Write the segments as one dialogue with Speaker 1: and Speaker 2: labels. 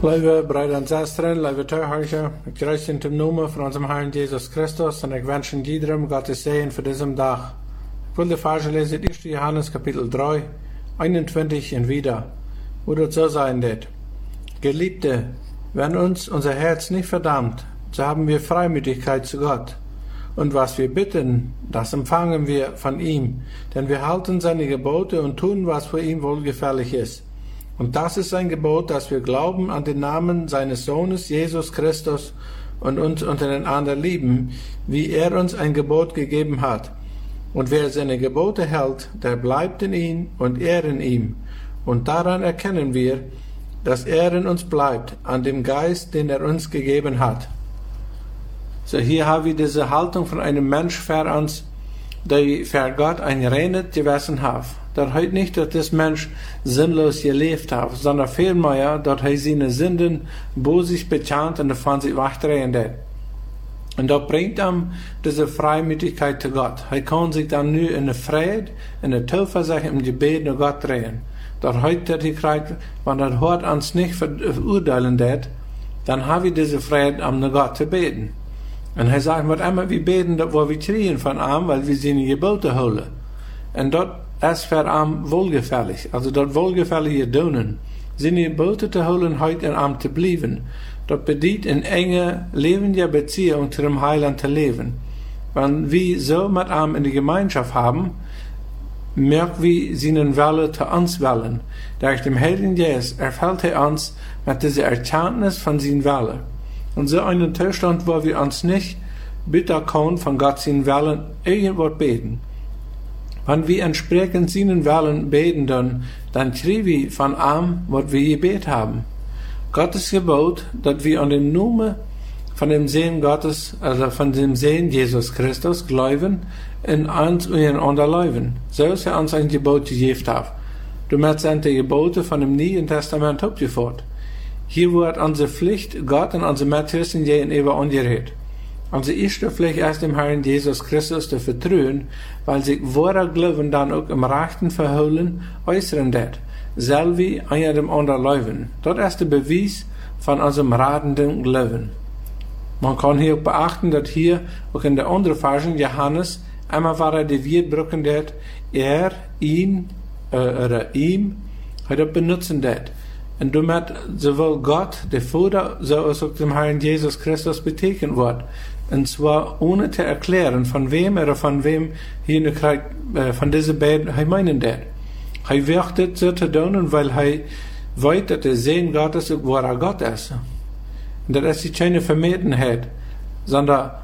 Speaker 1: Lieve broeder en zusteren, lieve toehoorders, ik kruis in de naam van onze Herrn Jesus Christus en ik wens iedereen Gottes Segen voor deze dag. Ik wil de verse lezen uit 1. Johannes kapitel 3, 21 en wieder, wo das so sein wird. Geliebte, wenn uns unser Herz nicht verdammt, so haben wir Freimütigkeit zu Gott. Und was wir bitten, das empfangen wir von ihm, denn wir halten seine Gebote und tun, was für ihn wohlgefällig ist. Und das ist sein Gebot, dass wir glauben an den Namen seines Sohnes Jesus Christus und uns untereinander lieben, wie er uns ein Gebot gegeben hat. Und wer seine Gebote hält, der bleibt in ihm und er in ihm. Und daran erkennen wir, dass er in uns bleibt, an dem Geist, den er uns gegeben hat. So hier haben wir diese Haltung von einem Mensch vor uns, der für Gott ein reines Gewissen hat. Dat heißt nicht, dass das Mensch sinnlos gelebt hat, sondern vielmehr, dass er seine Sünden bosig bekannt und von sich wegdrehen hat. Und das bringt ihm diese Freimütigkeit zu Gott. Er kann sich dann nur in der Friede, in der Zuversicht, im Gebet nach Gott drehen. Das heißt, dass er kriegt, wenn das Wort uns nicht verurteilen wird, dann haben wir diese Friede, um nach Gott zu beten. Und er sagt, mit einmal, wir beten, wo wir kriegen von ihm, weil wir seine Gebote holen. Und dort ist für ihn wohlgefällig, also dort wohlgefällige Donen. Seine Gebote zu holen, heute in ihm zu bleiben. Das bedeutet in enge, lebende Beziehung zu dem Heiland zu leben. Wenn wir so mit ihm in die Gemeinschaft haben, merken wir seinen Wille zu uns wollen. Durch dem Heiligen Geist erfüllt er uns mit dieser Erkenntnis von seinem Wille. Und so einen Zustand, wo wir uns nicht bitten können, von Gott seinen Willen irgendwas beten. Wenn wir entsprechend seinen Willen beten, dann kriegen wir von ihm, was wir gebeten haben. Gottes Gebot, dass wir an den Namen von dem Sehen Gottes, also von dem Sehen Jesus Christus, glauben, in uns untereinander leben. So ist er uns ein Gebot gegeben hat. Damit sind die Gebote von dem Neuen Testament abgeführt. Hier wird unsere Pflicht Gott und unsere Mitchristen gegenüber angeregt. Unsere erste Pflicht ist dem Herrn Jesus Christus zu vertrauen, weil sich wahre Glauben dann auch im rechten Verholen äußern wird, selber einer dem anderen leben. Das ist der Beweis von unserem ratenden Glauben. Man kann hier auch beachten, dass hier auch in der anderen Versen Johannes einmal war die Wiederbrücken wird, ihm, hat er benutzen wird. Und damit sowohl Gott, der Vater, so als auch dem Herrn Jesus Christus betekent wird. Und zwar ohne zu erklären, von wem oder von wem hier von diesen beiden er meinen wird. Er wird das so zu tun, weil er weiß, dass der Sehen Gottes auch wahrer Gott ist. Und das ist keine Vermedenheit, sondern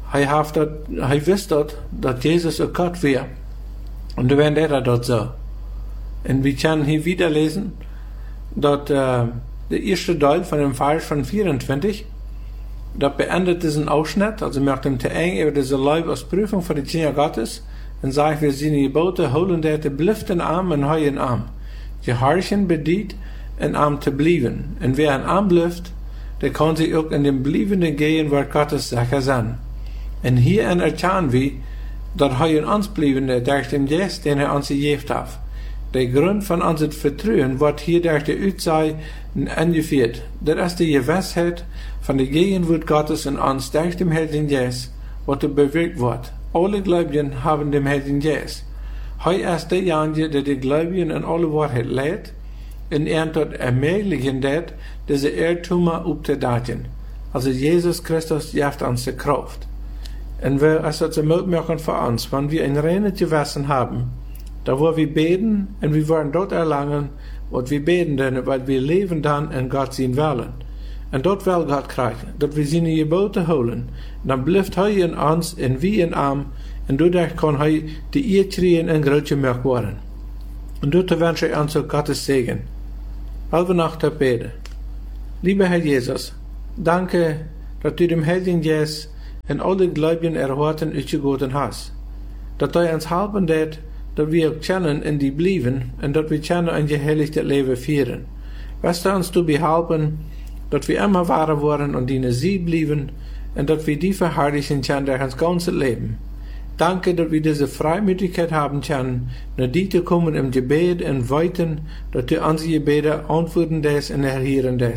Speaker 1: er wusste, dass Jesus auch Gott wäre. Und dann wird er dort so. Und wir können hier wieder lesen, dass der erste Teil von dem Vers von 24, das beendet diesen Ausschnitt, also wir haben zu eng über diese Leibesprüfung von den Kinder Gottes, und sagt, wir sind die Gebote holen, der te blijft in Arm und heu in Arm. Gehorchen bedient, in Arm zu bleiben. Und wer in Arm bleibt, der kann sich auch in dem Bleibenden gehen, wo Gottes Sache sein. Und hier erkennen wir, dass heu in uns bleiben, durch den Geist, den er uns gegeben hat. Der Grund von unserem Vertrauen wird hier durch die Aussage angeführt. Das ist die Gewissheit von der Gegenwart Gottes in uns durch den Heiligen Geist, was bewirkt wird. Alle Gläubigen haben den Heiligen Geist. Hij ist derjenige, der die Gläubigen in alle Wahrheit leidt, und er dort ermöglichen wird, diese Irrtümer aufzudecken. Also Jesus Christus gibt uns die Kraft. Und wir es so möglich für uns, wenn wir ein reines Gewissen haben, da wo wir beten, und wir wollen dort erlangen, was wir beten, weil wir leben dann in Gott sein Willen. Und dort will Gott kriegen, dass wir seine Gebote holen. Dann bleibt er in uns, und wir in ihm, und dadurch kann er die Ehe kriegen und groß gemacht werden. Und dort wünsche ich uns auch Gottes Segen. Alle Nacht beten. Lieber Herr Jesus, danke, dass du dem Heiligen Geist in alle Gläubigen erhorten ausgegoten hast. Dass du uns helfen wird, dass wir auch kennen in die bleiben und dass wir kennen ein geheiligtes Leben führen. Wirst du uns behelfen, dass wir immer wahrer worden und deine Sie bleiben und dass wir die verherrlichen können durch uns ganzes Leben. Danke, dass wir diese Freimütigkeit haben können, nach dir zu kommen im Gebet und weiten, dass du unsere Gebete antworten des und erhören des.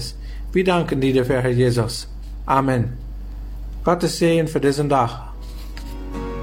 Speaker 1: Wir danken dir dafür, Herr Jesus. Amen. Gottes Segen für diesen Tag.